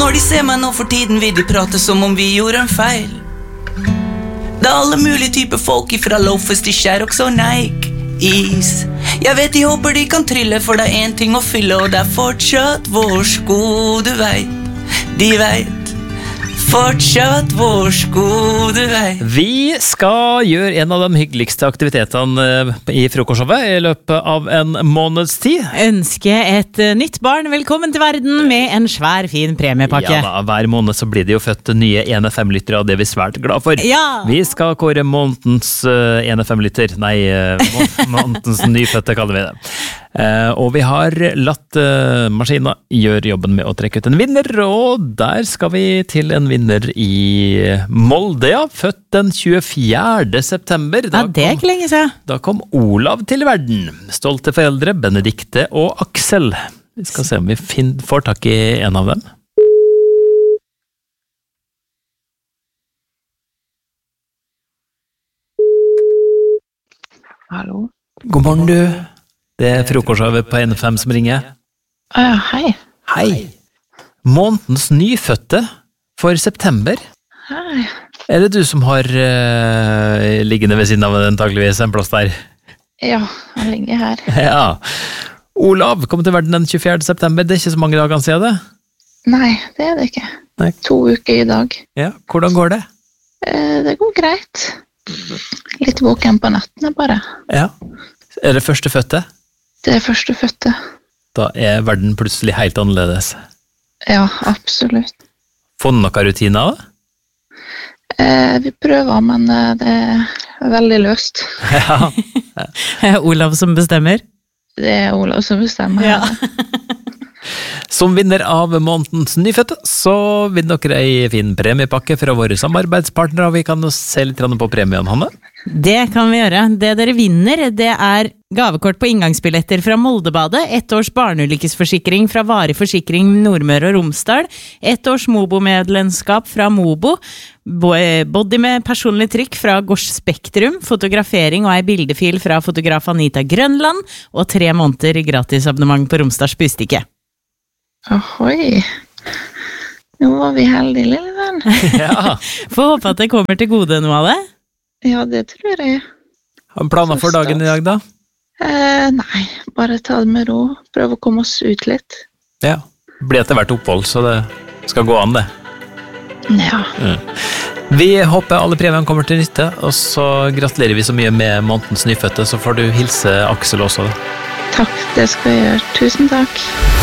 Når de ser meg nå for tiden vil de prate som om vi gjorde en feil. Det alle mulige typer folk ifra loafers til Sherrox og Nike is. Jeg vet de håper de kan trylle, for det en ting å fylle, og det fortsatt vår sko, du vet. De vet fortsatt vår sko, du vet. Vi skal gjøre en av de hyggeligste aktivitetene i frokostshowet i løpet av en måneds tid. Ønske et nytt barn velkommen til verden med en svær, fin premiepakke. Ja da, hver måned så blir det jo født nye 1-5-lyttere, og det er vi svært glad for. Ja. Vi skal kåre månedens 1-5-lytter, nei, månedens nyfødte kaller vi det. Og vi har latt maskinen gjøre jobben med å trekke ut en vinner, og der skal vi til en vinner i Molde, ja, født den 24. september. Ja, det er ikke lenge siden. Da kom Olav til verden. Stolte foreldre, Benedikte og Aksel. Vi skal se om vi får tak i en av dem. Hallo? God morgen, du. Det er frokostshowet på 1-5 som ringer. Hei. Hei. Månedens nyfødte for september. Hei. Er det du som har liggende ved siden av antageligvis en plass der? Ja, han ligger her. Ja. Olav kom til verden den 24. september. Det er ikke så mange dager siden det? Nei, det er det ikke. Nei. 2 uker i dag. Ja, hvordan går det? Det går greit. Litt våken på nettene bare. Ja. Er det førstefødte? Det er førstefødte. Da er verden plutselig helt annerledes. Ja, absolutt. Får du noen rutiner da? Vi prøver, men det er veldig løst. Ja. Olav som bestemmer. Det er Olav som bestemmer. Ja. Som vinner av månedens nyfødte, så vinner dere en fin premiepakke fra våre samarbeidspartnere, og vi kan jo se litt på premien, Hanne. Det kan vi gjøre. Det dere vinner, det er gavekort på inngangsbilletter fra Moldebadet, 1 års barneulykkesforsikring fra Varig Forsikring Nordmøre og Romsdal, 1 års Mobo-medlemskap fra Mobo, body med personlig trykk fra Gors Spektrum, fotografering og ei bildefil fra fotograf Anita Grønland, og 3 måneder gratisabonnement på Romsdals Bustikke. Ohoi. Nå var vi heldige, lille venn. Ja. Får håpe at det kommer til gode noe av det. Ja, det tror jeg. Har du planer for dagen i dag da? Nei, bare ta det med ro. Prøve å komme oss ut litt. Ja, blir etter hvert opphold, så det skal gå an det. Ja. Vi håper alle premiene kommer til nytte, og så gratulerer vi så mye med månedens nyfødte, så får du hilse Aksel også. Takk, det skal jeg gjøre. Tusen takk.